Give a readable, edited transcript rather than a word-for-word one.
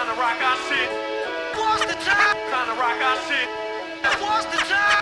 Trying to rock our shit. What's the time? Trying to rock our shit. What's the time?